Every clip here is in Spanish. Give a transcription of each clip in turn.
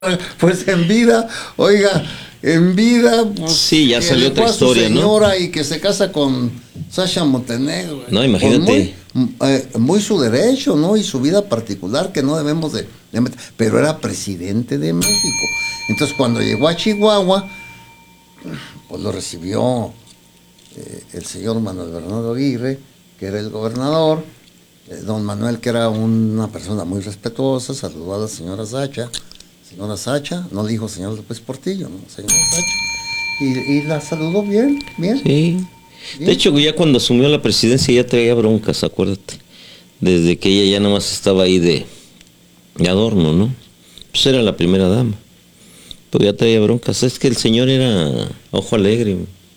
Pues en vida, oiga, en vida, pues, sí, ya salió otra historia, ¿no? Señora y que se casa con Sasha Montenegro. No, imagínate. Muy su derecho, ¿no? Y su vida particular que no debemos de meter. Pero era presidente de México. Entonces cuando llegó a Chihuahua, pues lo recibió el señor Manuel Bernardo Aguirre, que era el gobernador. Don Manuel, que era una persona muy respetuosa, saludó a la señora Sacha. Señora Sacha, no le dijo señor López Portillo, ¿no? Señora Sacha. Y la saludó bien. Sí. Bien. De hecho, ya cuando asumió la presidencia ya traía broncas, acuérdate. Desde que ella ya nomás estaba ahí de adorno, ¿no? Pues era la primera dama. Pero ya traía broncas. Es que el señor era ojo alegre.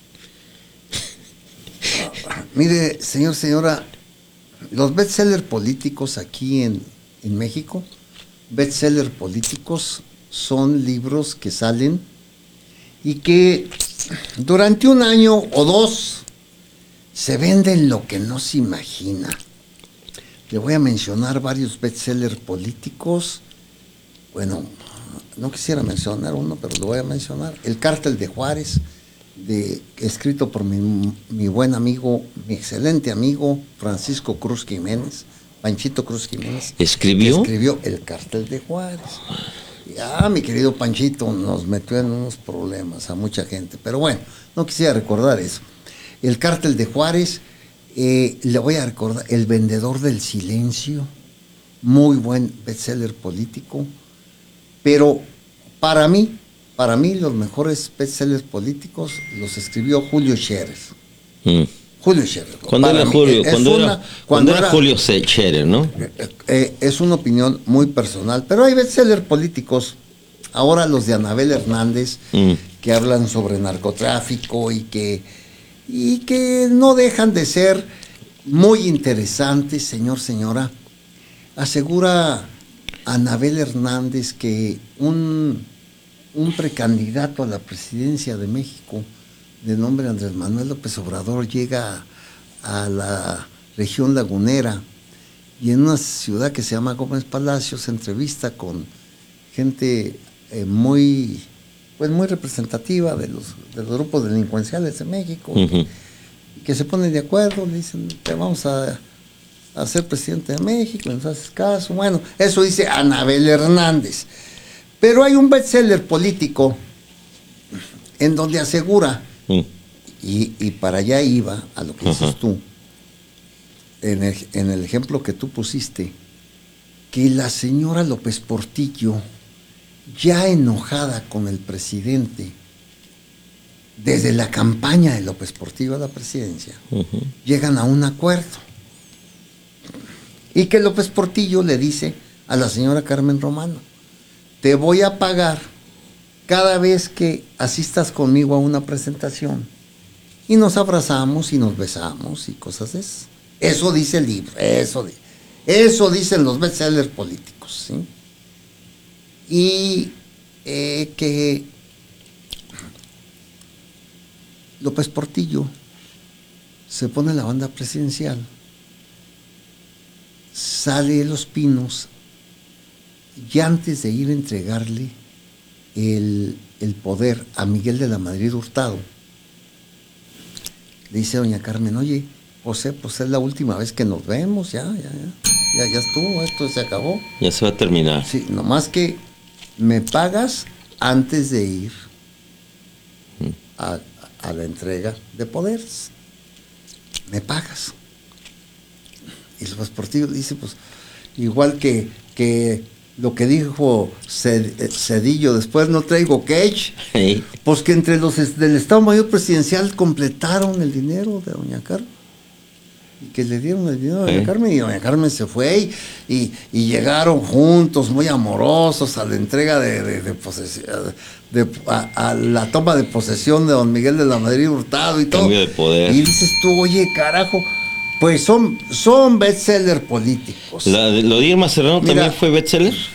Mire, señora, los bestsellers políticos aquí en México, bestsellers políticos son libros que salen y que durante un año o dos se venden lo que no se imagina. Le voy a mencionar varios bestsellers políticos. Bueno, no quisiera mencionar uno, pero lo voy a mencionar. El Cártel de Juárez, escrito por mi buen amigo, mi excelente amigo, Francisco Cruz Jiménez, Panchito Cruz Jiménez. ¿Escribió? Escribió El Cártel de Juárez. Mi querido Panchito nos metió en unos problemas a mucha gente, pero bueno, no quisiera recordar eso. El Cártel de Juárez, le voy a recordar El Vendedor del Silencio, muy buen bestseller político, pero para mí los mejores bestsellers políticos los escribió Julio Scherer. Julio Scherer. ¿Cuándo era Julio? Cuando era Julio Scherer, ¿no? Es una opinión muy personal, pero hay bestsellers políticos. Ahora los de Anabel Hernández, que hablan sobre narcotráfico y que no dejan de ser muy interesantes, señora. Asegura Anabel Hernández que un precandidato a la presidencia de México, de nombre Andrés Manuel López Obrador, llega a la región lagunera y en una ciudad que se llama Gómez Palacio se entrevista con gente muy representativa de los grupos delincuenciales de México, que se ponen de acuerdo, le dicen, te vamos a ser presidente de México, nos haces caso. Bueno, eso dice Anabel Hernández. Pero hay un bestseller político en donde asegura, y para allá iba a lo que dices tú, en el ejemplo que tú pusiste, que la señora López Portillo, ya enojada con el presidente, desde la campaña de López Portillo a la presidencia, llegan a un acuerdo. Y que López Portillo le dice a la señora Carmen Romano, te voy a pagar cada vez que asistas conmigo a una presentación. Y nos abrazamos y nos besamos y cosas de esas. Eso dice el libro, eso dicen los bestsellers políticos, ¿sí? Y que López Portillo se pone en la banda presidencial, sale de Los Pinos, y antes de ir a entregarle el poder a Miguel de la Madrid Hurtado, le dice a doña Carmen, oye, José, pues es la última vez que nos vemos, ya estuvo, esto se acabó. Ya se va a terminar. Sí, nomás que me pagas antes de ir a la entrega de poderes. Me pagas. Y López Portillo dice, pues, igual que lo que dijo Cedillo, después no traigo cage, pues que entre los del Estado Mayor Presidencial completaron el dinero de doña Carmen. Y que le dieron el dinero a doña Carmen, y doña Carmen se fue y llegaron juntos, muy amorosos, a la entrega de posesión, a la toma de posesión de don Miguel de la Madrid Hurtado y todo. Cambio de poder. Y dices tú, oye, carajo, pues son bestsellers políticos. ¿Lo de Irma Serrano también fue bestseller?